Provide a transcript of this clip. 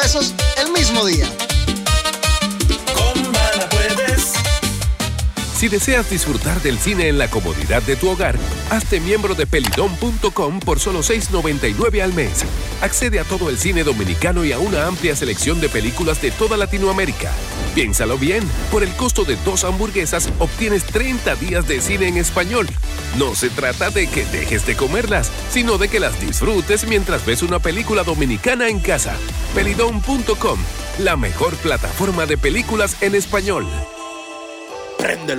pesos el mismo día. Si deseas disfrutar del cine en la comodidad de tu hogar, hazte miembro de pelidon.com por solo $6.99 al mes. Accede a todo el cine dominicano y a una amplia selección de películas de toda Latinoamérica. Piénsalo bien, por el costo de 2 hamburguesas obtienes 30 días de cine en español. No se trata de que dejes de comerlas, sino de que las disfrutes mientras ves una película dominicana en casa. Pelidon.com, la mejor plataforma de películas en español.